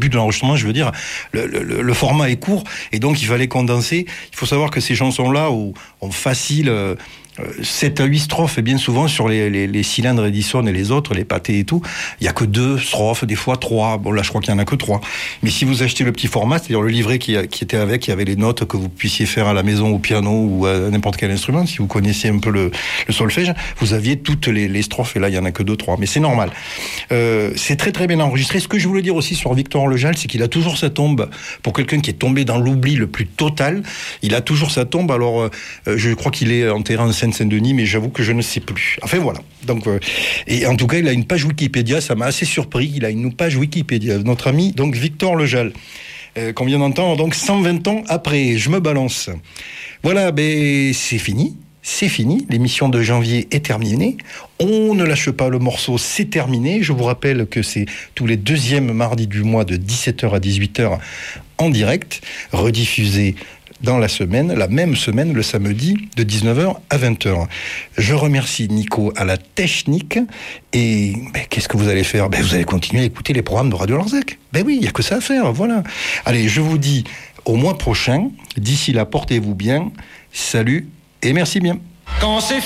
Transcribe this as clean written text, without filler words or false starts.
début de l'enregistrement, je veux dire, le format est court, et donc il fallait condenser. Il faut savoir que ces chansons-là ont facile 7 à 8 strophes, et bien souvent sur les cylindres Edison et les autres, les pâtés et tout, il y a que 2 strophes, des fois 3. Bon, là, je crois qu'il y en a que 3. Mais si vous achetez le petit format, c'est-à-dire le livret qui était avec, il y avait les notes que vous puissiez faire à la maison, au piano ou à n'importe quel instrument, si vous connaissiez un peu le solfège, vous aviez toutes les strophes, et là, il y en a que 2, 3. Mais c'est normal. C'est très, très bien enregistré. Ce que je voulais dire aussi sur Victor Lejal, c'est qu'il a toujours sa tombe, pour quelqu'un qui est tombé dans l'oubli le plus total, il a toujours sa tombe. Alors, je crois qu'il est enterré en Seine-Saint-Denis, mais j'avoue que je ne sais plus. Enfin voilà. Donc, et en tout cas, il a une page Wikipédia, ça m'a assez surpris. Il a une page Wikipédia, notre ami, donc Victor Lejal, qu'on vient d'entendre, donc 120 ans après. Je me balance. Voilà, c'est fini. C'est fini, l'émission de janvier est terminée. On ne lâche pas le morceau, c'est terminé. Je vous rappelle que c'est tous les 2e mardis du mois de 17h à 18h en direct, rediffusé dans la semaine, la même semaine, le samedi, de 19h à 20h. Je remercie Nico à la technique. Et qu'est-ce que vous allez faire ? Vous allez continuer à écouter les programmes de Radio Larzac. Oui, il n'y a que ça à faire, voilà. Allez, je vous dis au mois prochain. D'ici là, portez-vous bien. Salut et merci bien. Quand c'est